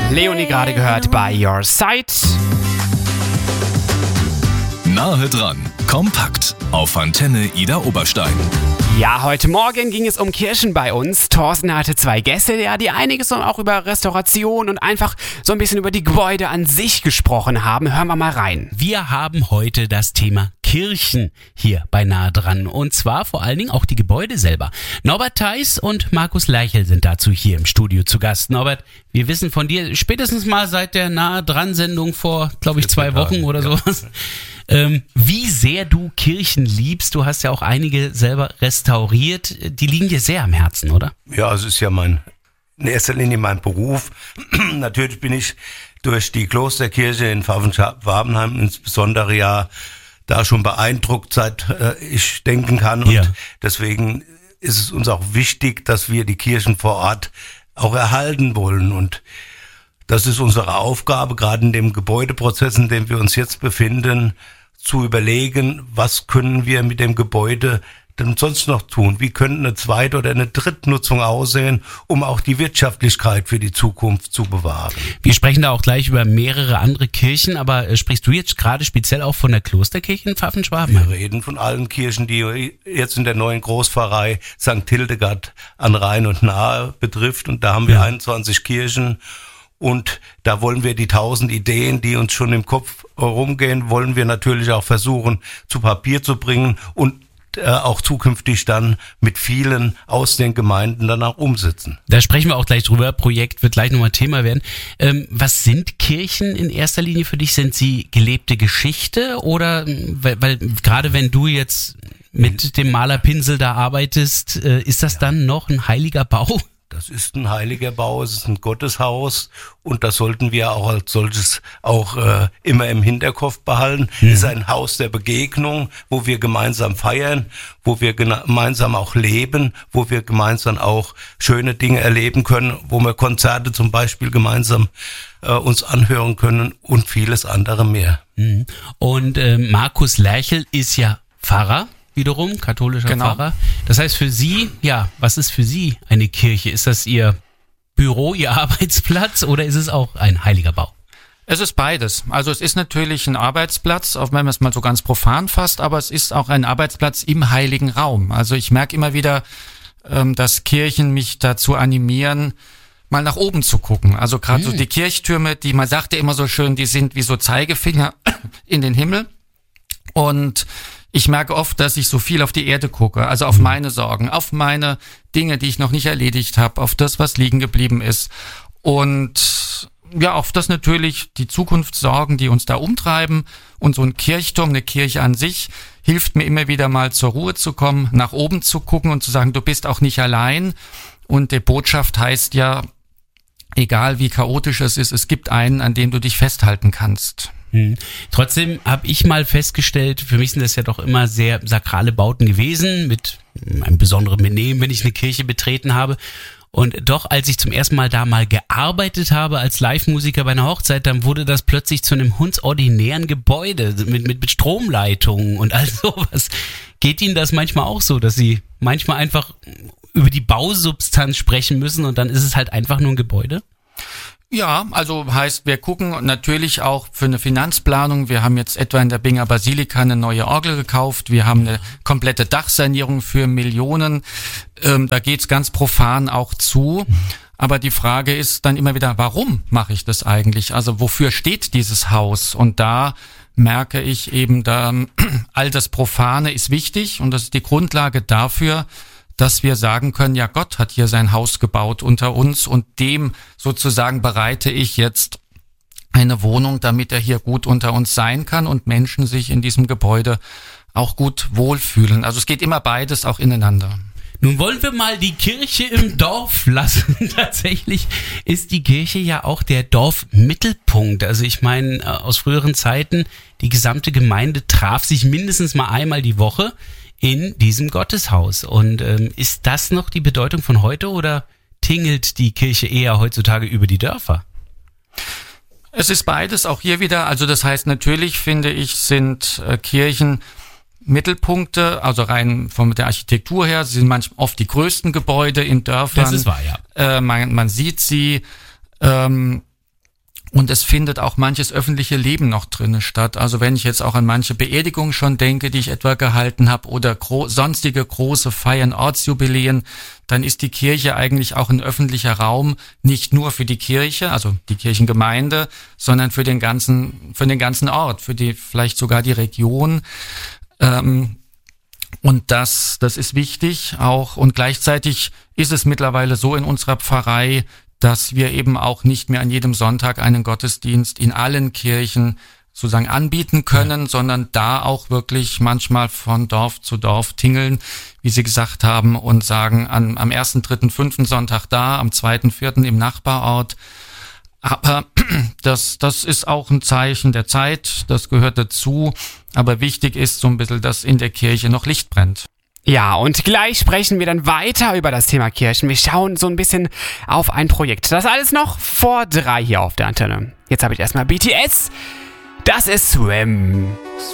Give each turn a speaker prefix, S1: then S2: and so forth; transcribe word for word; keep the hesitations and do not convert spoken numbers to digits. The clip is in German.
S1: Leonie gerade gehört bei Your Side.
S2: Nahe dran, kompakt auf Antenne Ida Oberstein.
S1: Ja, heute Morgen ging es um Kirchen bei uns. Thorsten hatte zwei Gäste, ja, die einiges und auch über Restauration und einfach so ein bisschen über die Gebäude an sich gesprochen haben. Hören wir mal rein.
S3: Wir haben heute das Thema Kirchen hier bei Nahe dran und zwar vor allen Dingen auch die Gebäude selber. Norbert Theis und Markus Lerchel sind dazu hier im Studio zu Gast. Norbert, wir wissen von dir spätestens mal seit der Nahe dran Sendung vor, glaube ich, zwei Wochen oder sowas, ähm, wie sehr du Kirchen liebst. Du hast ja auch einige selber restauriert. Die liegen dir sehr am Herzen, oder?
S4: Ja, es ist ja mein, in erster Linie mein Beruf. Natürlich bin ich durch die Klosterkirche in Pfaffenschaf-Wabenheim insbesondere ja da schon beeindruckt, seit äh, ich denken kann. Und ja. Deswegen ist es uns auch wichtig, dass wir die Kirchen vor Ort auch erhalten wollen. Und das ist unsere Aufgabe, gerade in dem Gebäudeprozess, in dem wir uns jetzt befinden, zu überlegen, was können wir mit dem Gebäude denn sonst noch tun? Wie könnte eine Zweit- oder eine Drittnutzung aussehen, um auch die Wirtschaftlichkeit für die Zukunft zu bewahren?
S3: Wir sprechen da auch gleich über mehrere andere Kirchen, aber äh, sprichst du jetzt gerade speziell auch von der Klosterkirche in Pfaffenschwaben?
S4: Wir reden von allen Kirchen, die jetzt in der neuen Großpfarrei Sankt Hildegard an Rhein und Nahe betrifft. Und da haben wir ja. einundzwanzig Kirchen. Und da wollen wir die tausend Ideen, die uns schon im Kopf rumgehen, wollen wir natürlich auch versuchen, zu Papier zu bringen und äh, auch zukünftig dann mit vielen aus den Gemeinden danach umsetzen.
S3: Da sprechen wir auch gleich drüber. Projekt wird gleich nochmal Thema werden. Ähm, was sind Kirchen in erster Linie für dich? Sind sie gelebte Geschichte oder, weil, weil gerade wenn du jetzt mit dem Malerpinsel da arbeitest, äh, ist das ja. dann noch ein heiliger Bau?
S4: Das ist ein heiliger Bau, es ist ein Gotteshaus und das sollten wir auch als solches auch äh, immer im Hinterkopf behalten. Mhm. Es ist ein Haus der Begegnung, wo wir gemeinsam feiern, wo wir gena- gemeinsam auch leben, wo wir gemeinsam auch schöne Dinge erleben können, wo wir Konzerte zum Beispiel gemeinsam äh, uns anhören können und vieles andere mehr.
S3: Mhm. Und äh, Markus Lerchel ist ja Pfarrer. Wiederum, katholischer genau. Pfarrer. Das heißt für Sie, ja, was ist für Sie eine Kirche? Ist das Ihr Büro, Ihr Arbeitsplatz oder ist es auch ein heiliger Bau?
S5: Es ist beides. Also es ist natürlich ein Arbeitsplatz, auch wenn man es mal so ganz profan fasst, aber es ist auch ein Arbeitsplatz im heiligen Raum. Also ich merke immer wieder, dass Kirchen mich dazu animieren, mal nach oben zu gucken. Also gerade hm. so die Kirchtürme, die man sagte immer so schön, die sind wie so Zeigefinger in den Himmel. Und ich merke oft, dass ich so viel auf die Erde gucke, also auf meine Sorgen, auf meine Dinge, die ich noch nicht erledigt habe, auf das, was liegen geblieben ist und ja, auf das natürlich die Zukunftssorgen, die uns da umtreiben. Und so ein Kirchturm, eine Kirche an sich, hilft mir immer wieder mal zur Ruhe zu kommen, nach oben zu gucken und zu sagen, du bist auch nicht allein. Und die Botschaft heißt ja, egal wie chaotisch es ist, es gibt einen, an dem du dich festhalten kannst.
S3: Hm. Trotzdem habe ich mal festgestellt, für mich sind das ja doch immer sehr sakrale Bauten gewesen, mit einem besonderen Benehmen, wenn ich eine Kirche betreten habe. Und doch, als ich zum ersten Mal da mal gearbeitet habe als Live-Musiker bei einer Hochzeit, dann wurde das plötzlich zu einem hundsordinären Gebäude mit, mit, mit Stromleitungen und all sowas. Geht Ihnen das manchmal auch so, dass Sie manchmal einfach über die Bausubstanz sprechen müssen und dann ist es halt einfach nur ein Gebäude?
S5: Ja, also heißt, wir gucken natürlich auch für eine Finanzplanung. Wir haben jetzt etwa in der Binger Basilika eine neue Orgel gekauft. Wir haben eine komplette Dachsanierung für Millionen. Ähm, da geht's ganz profan auch zu. Aber die Frage ist dann immer wieder, warum mache ich das eigentlich? Also wofür steht dieses Haus? Und da merke ich eben, da all das Profane ist wichtig und das ist die Grundlage dafür, dass wir sagen können, ja, Gott hat hier sein Haus gebaut unter uns und dem sozusagen bereite ich jetzt eine Wohnung, damit er hier gut unter uns sein kann und Menschen sich in diesem Gebäude auch gut wohlfühlen. Also es geht immer beides auch ineinander.
S3: Nun wollen wir mal die Kirche im Dorf lassen. Tatsächlich ist die Kirche ja auch der Dorfmittelpunkt. Also ich meine, aus früheren Zeiten, die gesamte Gemeinde traf sich mindestens mal einmal die Woche in diesem Gotteshaus. Und ähm, ist das noch die Bedeutung von heute oder tingelt die Kirche eher heutzutage über die Dörfer?
S5: Es ist beides, auch hier wieder. Also das heißt, natürlich finde ich, sind äh, Kirchen Mittelpunkte, also rein von der Architektur her, sie sind manchmal oft die größten Gebäude in Dörfern.
S3: Das ist wahr, ja.
S5: Äh, man, man sieht sie. Ähm, Und es findet auch manches öffentliche Leben noch drinnen statt. Also wenn ich jetzt auch an manche Beerdigungen schon denke, die ich etwa gehalten habe, oder gro- sonstige große Feiern, Ortsjubiläen, dann ist die Kirche eigentlich auch ein öffentlicher Raum, nicht nur für die Kirche, also die Kirchengemeinde, sondern für den ganzen, für den ganzen Ort, für die, vielleicht sogar die Region. Ähm, und das, das ist wichtig auch. Und gleichzeitig ist es mittlerweile so in unserer Pfarrei, dass wir eben auch nicht mehr an jedem Sonntag einen Gottesdienst in allen Kirchen sozusagen anbieten können, ja. sondern da auch wirklich manchmal von Dorf zu Dorf tingeln, wie Sie gesagt haben, und sagen, an, am ersten, dritten, fünften Sonntag da, am zweiten, vierten im Nachbarort. Aber das, das ist auch ein Zeichen der Zeit, das gehört dazu. Aber wichtig ist so ein bisschen, dass in der Kirche noch Licht brennt.
S1: Ja, und gleich sprechen wir dann weiter über das Thema Kirchen. Wir schauen so ein bisschen auf ein Projekt. Das alles noch vor drei hier auf der Antenne. Jetzt habe ich erstmal B T S. Das ist Swim.